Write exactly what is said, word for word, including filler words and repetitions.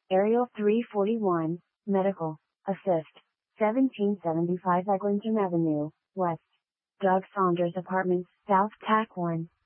Aerial three forty-one, Medical, Assist, seventeen seventy-five Eglinton Avenue, West. Doug Saunders Apartments, South Tack one.